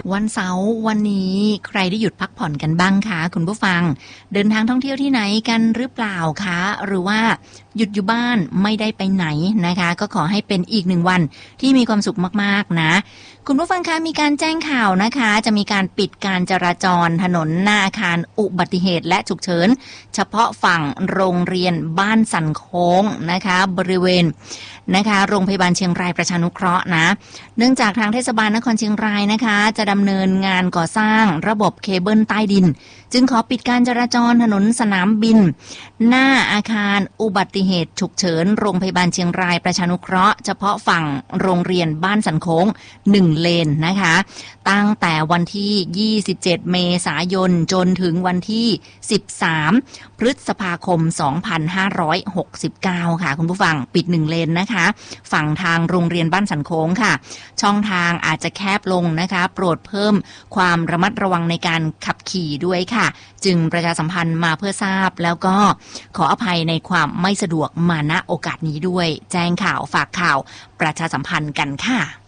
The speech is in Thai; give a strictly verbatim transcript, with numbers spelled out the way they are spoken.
วันเสาร์วันนี้ใครได้หยุดพักผ่อนกันบ้างคะคุณผู้ฟังเดินทางท่องเที่ยวที่ไหนกันหรือเปล่าคะหรือว่าหยุดอยู่บ้านไม่ได้ไปไหนนะคะก็ขอให้เป็นอีกหนึ่งวันที่มีความสุขมากๆนะคุณผู้ฟังคะมีการแจ้งข่าวนะคะจะมีการปิดการจราจรถนนหน้าอาคารอุบัติเหตุและฉุกเฉินเฉพาะฝั่งโรงเรียนบ้านสันโค้งนะคะบริเวณนะคะโรงพยาบาลเชียงรายประชานุเคราะห์นะเนื่องจากทางเทศบาลนครเชียงรายนะคะจะดำเนินงานก่อสร้างระบบเคเบิลใต้ดินจึงขอปิดการจราจรถนนสนามบินหน้าอาคารอุบัติเหตุฉุกเฉินโรงพยาบาลเชียงรายประชานุเคราะห์เฉพาะฝั่งโรงเรียนบ้านสันโค้งหนึ่งเลนนะคะตั้งแต่วันที่ยี่สิบเจ็ดเมษายนจนถึงวันที่สิบสามพฤษภาคมสองพันห้าร้อยหกสิบเก้าค่ะคุณผู้ฟังปิดหนึ่งเลนนะคะฝั่งทางโรงเรียนบ้านสันโค้งค่ะช่องทางอาจจะแคบลงนะคะโปรดเพิ่มความระมัดระวังในการขับขี่ด้วยค่ะจึงประชาสัมพันธ์มาเพื่อทราบแล้วก็ขออภัยในความไม่สะดวกมาณโอกาสนี้ด้วยแจ้งข่าวฝากข่าวประชาสัมพันธ์กันค่ะ